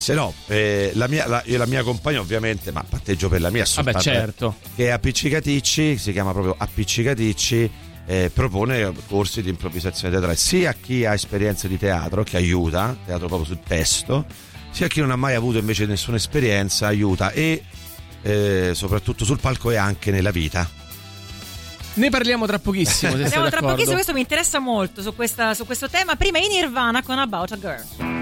Se no, io e la mia compagna ovviamente, ma patteggio per la mia, vabbè, certo, che è Appiccicaticci, si chiama proprio Appiccicaticci, propone corsi di improvvisazione teatrale sia a chi ha esperienze di teatro, che aiuta, teatro proprio sul testo, sia a chi non ha mai avuto invece nessuna esperienza, aiuta, e soprattutto sul palco e anche nella vita. Ne parliamo tra pochissimo. Parliamo tra pochissimo, questo mi interessa molto su questo tema. Prima in Nirvana con About a Girl.